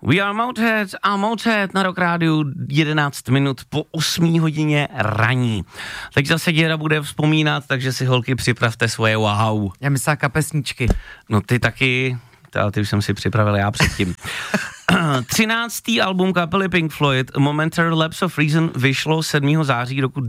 We are Motorhead a Motorhead na Rock Rádiu 11 minut po 8 hodině raní. Teď zase Děra bude vzpomínat, takže si holky připravte svoje wow. Já myslím kapesničky. No ty taky, ty už jsem si připravil já předtím. 13. album kapely Pink Floyd Momentary Lapse of Reason vyšlo 7. září roku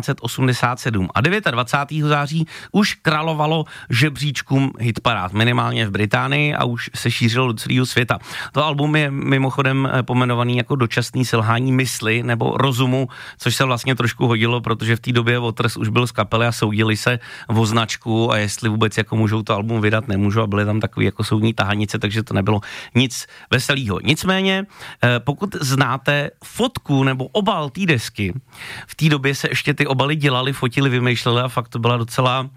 1987 a 29. září už královalo žebříčkům hitparád, minimálně v Británii a už se šířilo do celého světa. To album je mimochodem pomenovaný jako dočasný selhání mysli nebo rozumu, což se vlastně trošku hodilo, protože v té době Waters už byl z kapely a soudili se o značku a jestli vůbec jako můžou to album vydat, nemůžou a byly tam takový jako soudní tahanice, takže to nebylo nic veselýho. Nicméně, pokud znáte fotku nebo obal té desky, v té době se ještě ty obaly dělali, fotili, vymýšleli a fakt to byla docela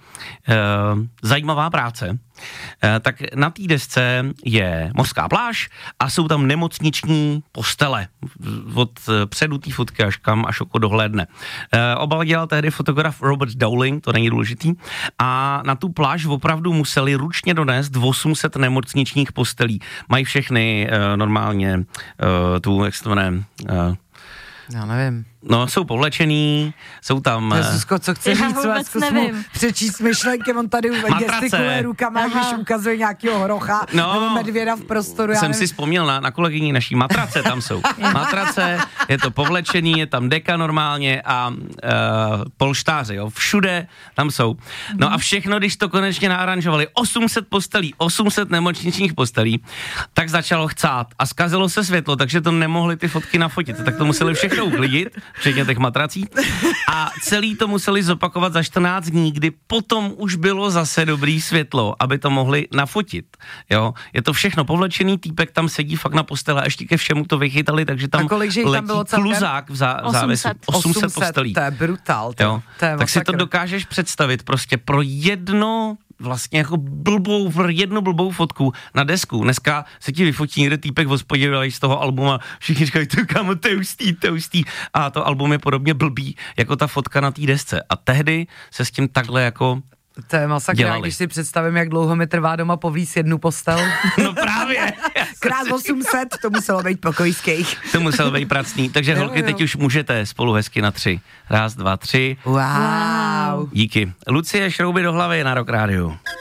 zajímavá práce, tak na té desce je mořská pláž a jsou tam nemocniční postele od předu té fotky až oko dohlédne. Obal dělal tehdy fotograf Robert Dowling, to není důležitý, a na tu pláž opravdu museli ručně donést 800 nemocničních postelí. Mají všechny normálně tu, jak se to jmenuje, já nevím. No, jsou povlečený, jsou tam... Zuzko, co chce říct, zkus mu přečíst myšlenky, on tady gestikuluje rukama, když ukazuje nějakýho horocha, nebo medvěda v prostoru. Jsem si vzpomněl na kolegyni naší, matrace tam jsou. Matrace, je to povlečený, je tam deka normálně a polštáře, jo, všude tam jsou. No a všechno, když to konečně naaranžovali, 800 postelí, 800 nemocničních postelí, tak začalo chcát a zkazilo se světlo, takže to nemohli ty fotky nafotit, tak to museli všechno uklidit, včetně těch matrací. A celý to museli zopakovat za 14 dní, kdy potom už bylo zase dobrý světlo, aby to mohli nafotit. Jo? Je to všechno povlečený, týpek tam sedí fakt na postele a ještě ke všemu to vychytali, takže tam letí kluzák v závěsu. 800 postelí. To je brutál. Tak si to dokážeš představit prostě pro jedno vlastně jako jednu blbou fotku na desku. Dneska se ti vyfotí někde týpek v hospodě z toho albuma, všichni říkají, kámo, to je hustý. A to album je podobně blbý, jako ta fotka na té desce. A tehdy se s tím takhle jako to je masakra, když si představím, jak dlouho mi trvá doma povlíct jednu postel. No právě. Krát 800, to muselo být pokojských. To muselo být pracný, takže holky, teď už můžete spolu hezky na 3. 1, 2, 3. Wow. Díky. Lucie, šrouby do hlavy na Rock Rádiu.